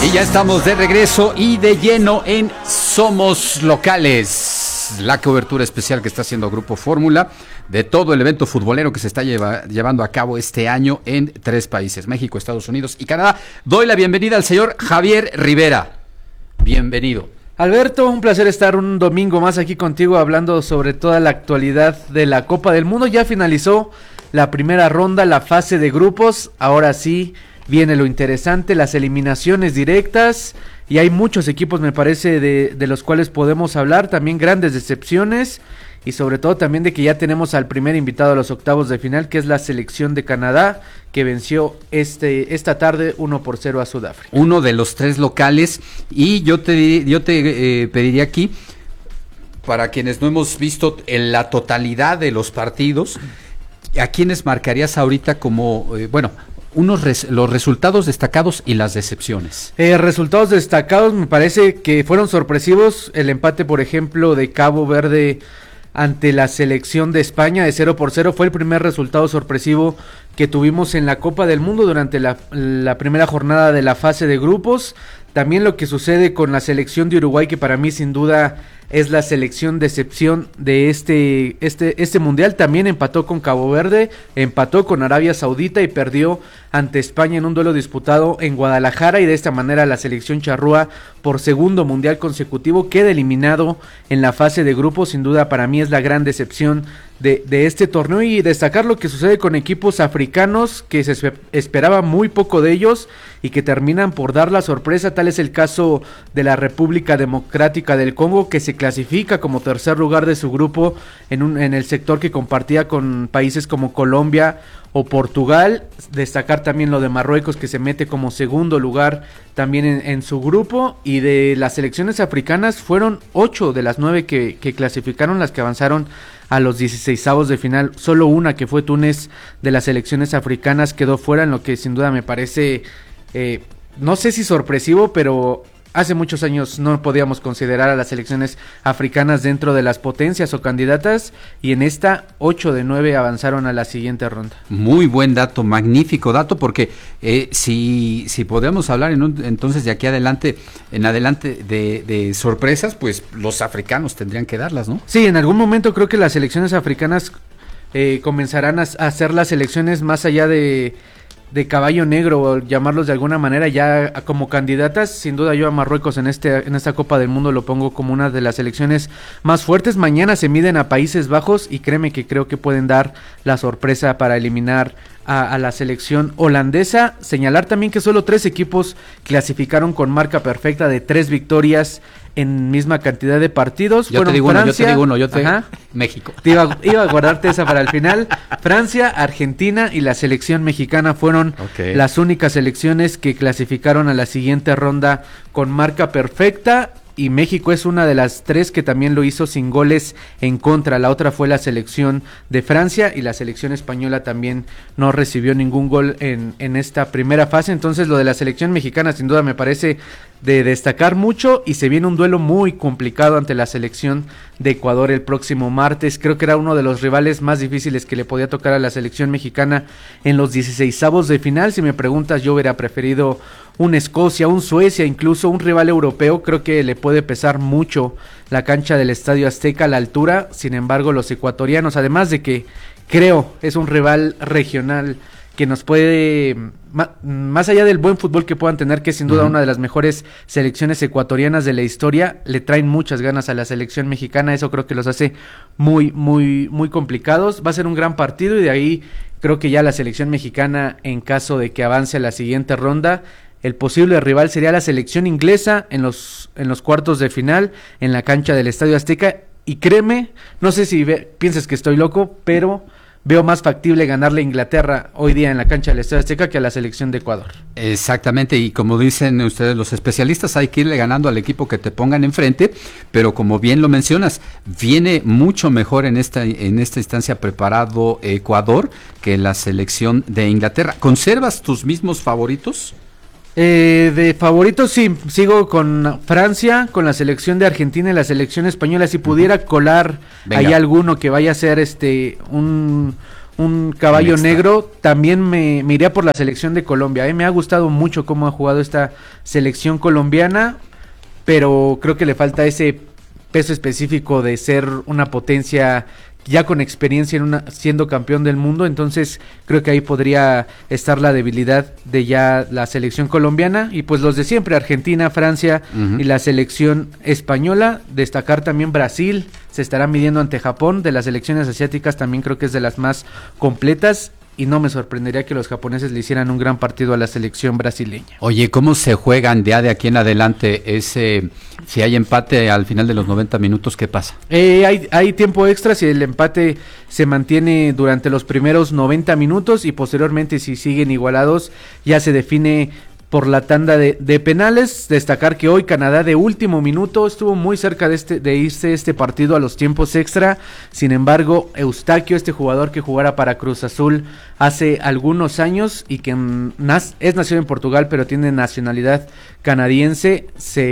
Y ya estamos de regreso y de lleno en Somos Locales, la cobertura especial que está haciendo Grupo Fórmula de todo el evento futbolero que se está llevando a cabo este año en 3 países, México, Estados Unidos y Canadá. Doy la bienvenida al señor Javier Rivera. Bienvenido. Alberto, un placer estar un domingo más aquí contigo hablando sobre toda la actualidad de la Copa del Mundo. Ya finalizó la primera ronda, la fase de grupos, ahora sí viene lo interesante, las eliminaciones directas, y hay muchos equipos, me parece, de los cuales podemos hablar, también grandes decepciones, y sobre todo también de que ya tenemos al primer invitado a los octavos de final, que es la selección de Canadá, que venció esta tarde 1-0 a Sudáfrica. Uno de los 3 locales, y yo te pediría aquí, para quienes no hemos visto en la totalidad de los partidos, ¿a quiénes marcarías ahorita como, los resultados destacados y las decepciones? Resultados destacados, me parece que fueron sorpresivos. El empate, por ejemplo, de Cabo Verde ante la selección de España de 0-0 fue el primer resultado sorpresivo que tuvimos en la Copa del Mundo durante la primera jornada de la fase de grupos. También lo que sucede con la selección de Uruguay, que para mí sin duda es la selección decepción de este mundial. También empató con Cabo Verde, empató con Arabia Saudita y perdió ante España en un duelo disputado en Guadalajara, y de esta manera la selección charrúa, por segundo mundial consecutivo, queda eliminado en la fase de grupos. Sin duda para mí es la gran decepción de este torneo, y destacar lo que sucede con equipos africanos que se esperaba muy poco de ellos y que terminan por dar la sorpresa. Tal es el caso de la República Democrática del Congo, que se clasifica como tercer lugar de su grupo en el sector que compartía con países como Colombia o Portugal. Destacar también lo de Marruecos, que se mete como segundo lugar también en su grupo. Y de las selecciones africanas fueron 8 de las 9 que clasificaron las que avanzaron a los 16avos de final. Solo una, que fue Túnez, de las selecciones africanas, quedó fuera, en lo que sin duda me parece, no sé si sorpresivo, pero hace muchos años no podíamos considerar a las selecciones africanas dentro de las potencias o candidatas, y en esta 8 de 9 avanzaron a la siguiente ronda. Muy buen dato, magnífico dato, porque si podemos hablar entonces de aquí en adelante de sorpresas, pues los africanos tendrían que darlas, ¿no? Sí, en algún momento creo que las selecciones africanas comenzarán a hacer las selecciones más allá de caballo negro, o llamarlos de alguna manera, ya como candidatas. Sin duda yo a Marruecos en esta Copa del Mundo lo pongo como una de las selecciones más fuertes. Mañana se miden a Países Bajos, y créeme que creo que pueden dar la sorpresa para eliminar a la selección holandesa. Señalar también que solo 3 equipos clasificaron con marca perfecta de 3 victorias en misma cantidad de partidos. Yo te digo uno. México. Iba a guardarte esa para el final. Francia, Argentina y la selección mexicana fueron las únicas selecciones que clasificaron a la siguiente ronda con marca perfecta, y México es una de las 3 que también lo hizo sin goles en contra. La otra fue la selección de Francia, y la selección española también no recibió ningún gol en esta primera fase. Entonces lo de la selección mexicana sin duda me parece de destacar mucho, y se viene un duelo muy complicado ante la selección de Ecuador el próximo martes. Creo que era uno de los rivales más difíciles que le podía tocar a la selección mexicana en los 16avos de final. Si me preguntas, yo hubiera preferido un Escocia, un Suecia, incluso un rival europeo. Creo que le puede pesar mucho la cancha del Estadio Azteca, la altura. Sin embargo, los ecuatorianos, además de que creo es un rival regional que nos puede, más allá del buen fútbol que puedan tener, que es sin duda una de las mejores selecciones ecuatorianas de la historia, le traen muchas ganas a la selección mexicana. Eso creo que los hace muy, muy, muy complicados. Va a ser un gran partido, y de ahí creo que ya la selección mexicana, en caso de que avance a la siguiente ronda, el posible rival sería la selección inglesa en los cuartos de final en la cancha del Estadio Azteca. Y créeme, no sé si piensas que estoy loco, pero veo más factible ganarle a Inglaterra hoy día en la cancha del Estadio Azteca que a la selección de Ecuador. Exactamente, y como dicen ustedes los especialistas, hay que irle ganando al equipo que te pongan enfrente, pero como bien lo mencionas, viene mucho mejor en esta instancia preparado Ecuador que la selección de Inglaterra. ¿Conservas tus mismos favoritos? De favoritos sí, sigo con Francia, con la selección de Argentina y la selección española. Si pudiera colar ahí alguno que vaya a ser un un caballo negro, también me iría por la selección de Colombia. Me ha gustado mucho cómo ha jugado esta selección colombiana, pero creo que le falta ese peso específico de ser una potencia ya con experiencia siendo campeón del mundo. Entonces creo que ahí podría estar la debilidad de ya la selección colombiana, y pues los de siempre, Argentina, Francia y la selección española. Destacar también Brasil, se estará midiendo ante Japón. De las selecciones asiáticas también creo que es de las más completas, y no me sorprendería que los japoneses le hicieran un gran partido a la selección brasileña. Oye, ¿cómo se juegan de aquí en adelante si hay empate al final de los 90 minutos, qué pasa? Hay tiempo extra si el empate se mantiene durante los primeros 90 minutos, y posteriormente, si siguen igualados, ya se define por la tanda de penales. Destacar que hoy Canadá de último minuto estuvo muy cerca de irse este partido a los tiempos extra. Sin embargo, Eustaquio, este jugador que jugara para Cruz Azul hace algunos años y que es nacido en Portugal pero tiene nacionalidad canadiense,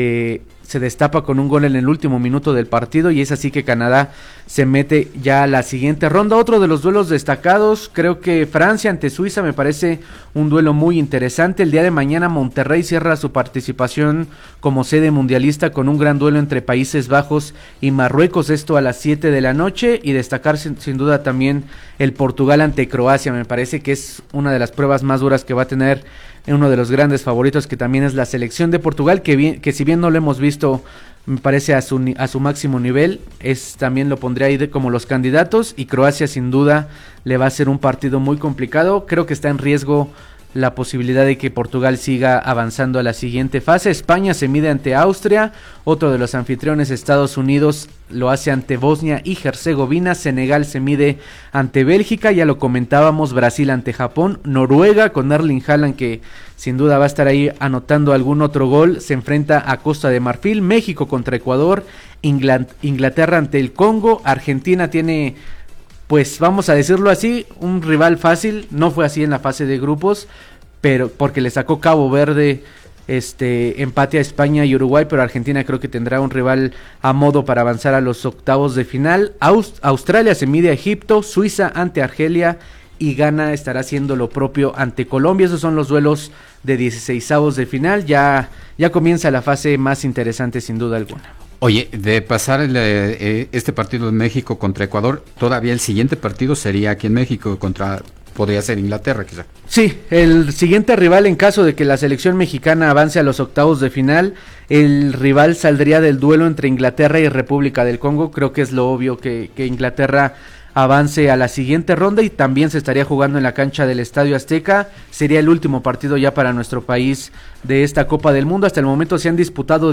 se destapa con un gol en el último minuto del partido, y es así que Canadá se mete ya a la siguiente ronda. Otro de los duelos destacados, creo que Francia ante Suiza, me parece un duelo muy interesante. El día de mañana Monterrey cierra su participación como sede mundialista con un gran duelo entre Países Bajos y Marruecos, esto a las 7 de la noche, y destacar sin duda también el Portugal ante Croacia. Me parece que es una de las pruebas más duras que va a tener uno de los grandes favoritos, que también es la selección de Portugal, que si bien no lo hemos visto, me parece a su máximo nivel, también lo pondría ahí como los candidatos. Y Croacia sin duda le va a ser un partido muy complicado. Creo que está en riesgo la posibilidad de que Portugal siga avanzando a la siguiente fase. España se mide ante Austria, otro de los anfitriones, Estados Unidos, lo hace ante Bosnia y Herzegovina. Senegal se mide ante Bélgica, ya lo comentábamos. Brasil ante Japón. Noruega, con Erling Haaland, que sin duda va a estar ahí anotando algún otro gol, se enfrenta a Costa de Marfil. México contra Ecuador. Inglaterra ante el Congo. Argentina tiene, pues vamos a decirlo así, un rival fácil. No fue así en la fase de grupos, pero porque le sacó Cabo Verde empate a España y Uruguay, pero Argentina creo que tendrá un rival a modo para avanzar a los octavos de final. Australia se mide a Egipto, Suiza ante Argelia, y Ghana estará haciendo lo propio ante Colombia. Esos son los duelos de 16avos de final. Ya comienza la fase más interesante sin duda alguna. Oye, de pasar este partido de México contra Ecuador, todavía el siguiente partido sería aquí en México podría ser Inglaterra quizá. Sí, el siguiente rival, en caso de que la selección mexicana avance a los octavos de final, el rival saldría del duelo entre Inglaterra y República del Congo. Creo que es lo obvio que Inglaterra avance a la siguiente ronda, y también se estaría jugando en la cancha del Estadio Azteca. Sería el último partido ya para nuestro país de esta Copa del Mundo. Hasta el momento se han disputado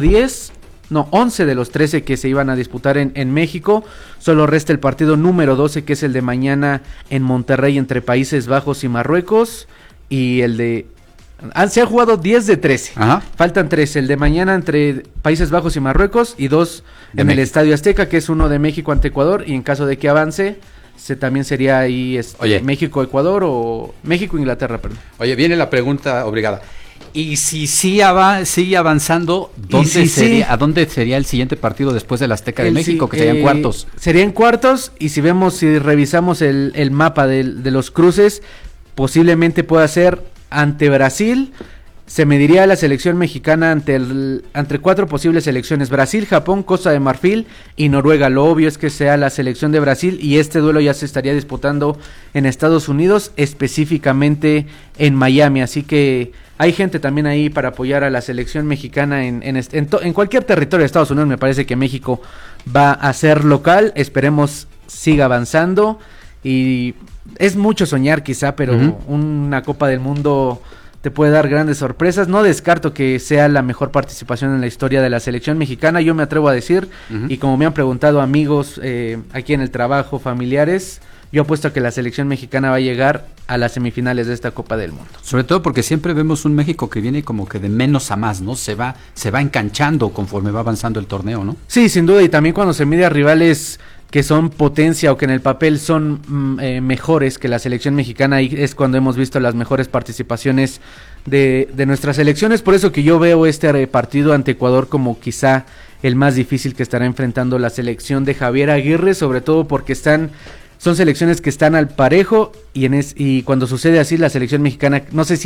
11 de los 13 que se iban a disputar en México. Solo resta el partido número 12, que es el de mañana en Monterrey entre Países Bajos y Marruecos, y se han jugado 10 de 13. Ajá. Faltan 3, el de mañana entre Países Bajos y Marruecos, y 2 en el Estadio Azteca, que es uno de México ante Ecuador, y en caso de que avance, también sería ahí México-Ecuador o México-Inglaterra, perdón. Oye, viene la pregunta obligada. Y si sigue avanzando, ¿a dónde sería el siguiente partido después del Azteca de México, que serían cuartos? Serían cuartos, y si revisamos el mapa de los cruces, posiblemente pueda ser ante Brasil. Se mediría la selección mexicana ante 4 posibles selecciones: Brasil, Japón, Costa de Marfil y Noruega. Lo obvio es que sea la selección de Brasil, y este duelo ya se estaría disputando en Estados Unidos, específicamente en Miami. Así que hay gente también ahí para apoyar a la selección mexicana en cualquier territorio de Estados Unidos. Me parece que México va a ser local. Esperemos siga avanzando, y es mucho soñar quizá, pero una Copa del Mundo te puede dar grandes sorpresas. No descarto que sea la mejor participación en la historia de la selección mexicana, yo me atrevo a decir, y como me han preguntado amigos aquí en el trabajo, familiares, yo apuesto a que la selección mexicana va a llegar a las semifinales de esta Copa del Mundo. Sobre todo porque siempre vemos un México que viene como que de menos a más, ¿no? Se va enganchando conforme va avanzando el torneo, ¿no? Sí, sin duda, y también cuando se mide a rivales que son potencia o que en el papel son mejores que la selección mexicana, ahí es cuando hemos visto las mejores participaciones de nuestras selecciones. Por eso que yo veo este partido ante Ecuador como quizá el más difícil que estará enfrentando la selección de Javier Aguirre, sobre todo porque son selecciones que están al parejo y cuando sucede así la selección mexicana, no sé si